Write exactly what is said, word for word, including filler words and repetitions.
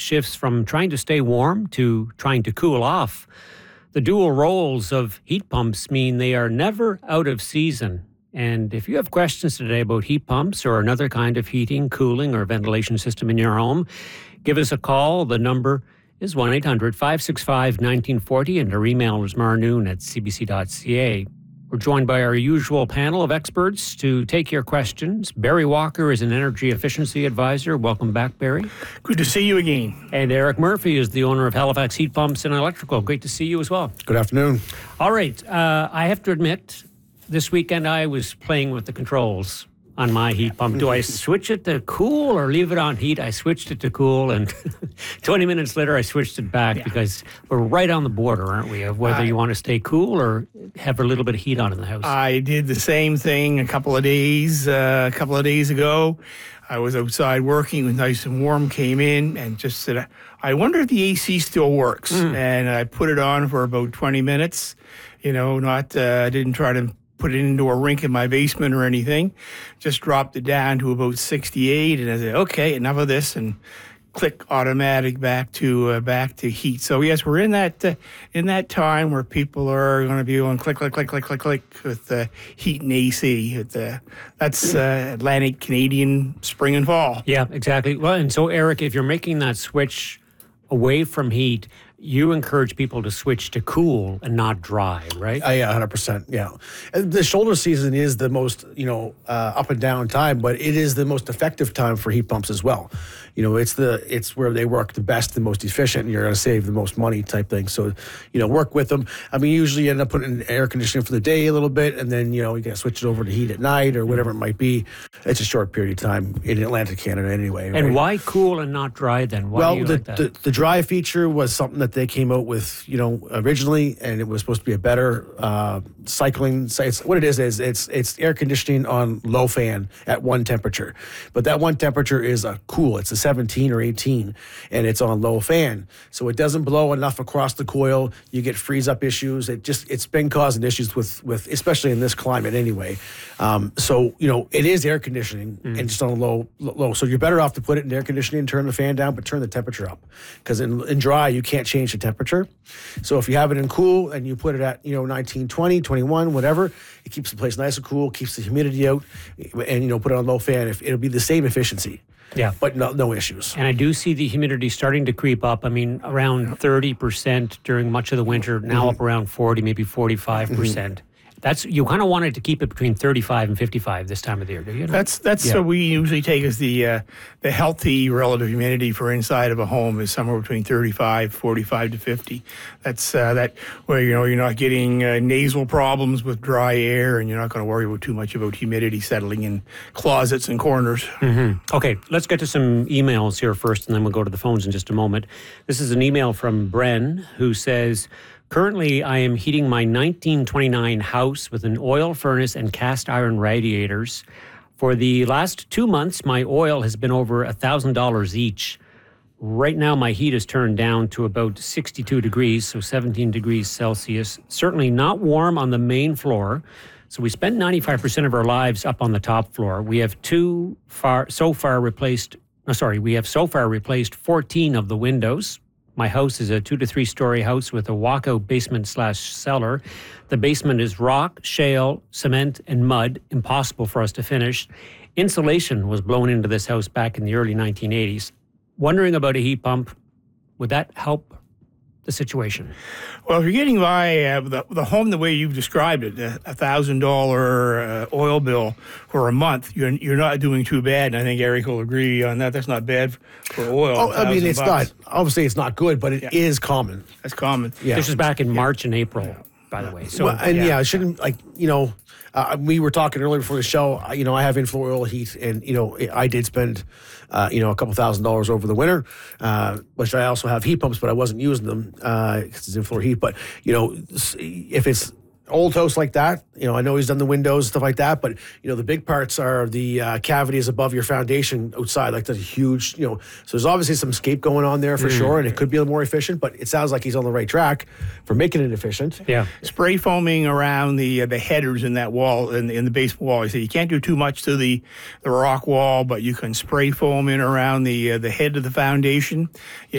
shifts from trying to stay warm to trying to cool off. The dual roles of heat pumps mean they are never out of season. And if you have questions today about heat pumps or another kind of heating, cooling, or ventilation system in your home, give us a call. The number is one eight hundred five six five one nine four zero, and our email is marnoon at c b c dot c a. We're joined by our usual panel of experts to take your questions. Barry Walker is an energy efficiency advisor. Welcome back, Barry. Good to see you again. And Eric Murphy is the owner of Halifax Heat Pumps and Electrical. Great to see you as well. Good afternoon. All right. Uh, I have to admit, this weekend I was playing with the controls on my heat pump. Do I switch it to cool or leave it on heat? I switched it to cool, and twenty minutes later I switched it back yeah. because we're right on the border, aren't we, of whether I, you want to stay cool or have a little bit of heat on in the house. I did the same thing a couple of days, uh, a couple of days ago. I was outside working, it was nice and warm, came in and just said, I wonder if the A C still works. Mm. And I put it on for about twenty minutes, you know, not, uh, I didn't try to put it into a rink in my basement or anything, just dropped it down to about sixty-eight, and I said, okay, enough of this, and click, automatic back to uh, back to heat. So yes, we're in that uh, in that time where people are going to be going click, click, click, click, click, click with uh, heat and A C. With, uh, that's uh, Atlantic, Canadian, spring and fall. Yeah, exactly. Well, and so Eric, if you're making that switch away from heat, you encourage people to switch to cool and not dry, right? Uh, yeah, one hundred percent, yeah. And the shoulder season is the most, you know, uh, up and down time, but it is the most effective time for heat pumps as well. You know, it's the it's where they work the best, the most efficient, and you're going to save the most money type thing. So, you know, work with them. I mean, usually you end up putting in air conditioning for the day a little bit, and then, you know, you got to switch it over to heat at night or whatever it might be. It's a short period of time in Atlantic Canada anyway. And right? why cool and not dry then? Why well, do you the, like that? the the dry feature was something that they came out with, you know, originally, and it was supposed to be a better uh, cycling. So it's, what it is is it's it's air conditioning on low fan at one temperature, but that one temperature is a cool. It's a seventeen or eighteen, and it's on low fan, so it doesn't blow enough across the coil. You get freeze up issues. It just it's been causing issues with with especially in this climate anyway. Um, so you know it is air conditioning mm. and just on a low low. So you're better off to put it in air conditioning and turn the fan down, but turn the temperature up, because in, in dry you can't change the temperature. So if you have it in cool and you put it at, you know, nineteen, twenty, twenty-one, whatever, it keeps the place nice and cool, keeps the humidity out, and, you know, put it on low fan. If it'll be the same efficiency. Yeah. But no, no issues. And I do see the humidity starting to creep up. I mean, around thirty percent during much of the winter, now mm-hmm. up around forty, maybe forty-five percent. Mm-hmm. That's, you kind of wanted to keep it between thirty-five and fifty-five this time of the year, do you? That's that's yeah. what we usually take as the uh, the healthy relative humidity for inside of a home is somewhere between thirty-five, forty-five to fifty. That's uh, that where, you know, you're not getting uh, nasal problems with dry air, and you're not going to worry about too much about humidity settling in closets and corners. Mm-hmm. Okay, let's get to some emails here first, and then we'll go to the phones in just a moment. This is an email from Bren, who says, currently, I am heating my nineteen twenty-nine house with an oil furnace and cast iron radiators. For the last two months, my oil has been over one thousand dollars each. Right now, my heat is turned down to about sixty-two degrees, so seventeen degrees Celsius. Certainly not warm on the main floor. So we spend ninety-five percent of our lives up on the top floor. We have two far, so far replaced, oh, sorry, we have so far replaced fourteen of the windows. My house is a two to three story house with a walkout basement slash cellar. The basement is rock, shale, cement, and mud. Impossible for us to finish. Insulation was blown into this house back in the early nineteen eighties. Wondering about a heat pump. Would that help the situation? Well, if you're getting by uh, the, the home the way you've described it, a one thousand dollars uh, oil bill for a month, you're you're not doing too bad. And I think Eric will agree on that. That's not bad for oil. Oh, I mean, it's bucks. not, obviously it's not good, but it yeah. is common. That's common. Yeah. This was back in yeah. March and April, yeah. by the way. So, well, and yeah, yeah, it shouldn't, like, you know, Uh, we were talking earlier before the show, you know, I have inflow oil heat, and, you know, I did spend, uh, you know, a couple thousand dollars over the winter, uh, which I also have heat pumps, but I wasn't using them because uh, it's inflow heat. But, you know, if it's old house like that, you know, I know he's done the windows, stuff like that, but, you know, the big parts are the uh, cavities above your foundation outside, like the huge, you know, so there's obviously some scape going on there for mm. sure, and it could be a little more efficient, but it sounds like he's on the right track for making it efficient. Yeah. Spray foaming around the uh, the headers in that wall, in, in the basement wall. You say you can't do too much to the, the rock wall, but you can spray foam in around the, uh, the head of the foundation. You